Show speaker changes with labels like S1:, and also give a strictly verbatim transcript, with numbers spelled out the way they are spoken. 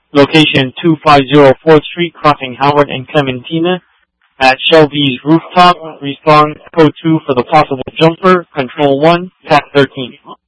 S1: Location two five zero fourth Street, crossing Howard and Clementina. At Shelby's rooftop, respond code two for the possible jumper, control one, T A C thirteen.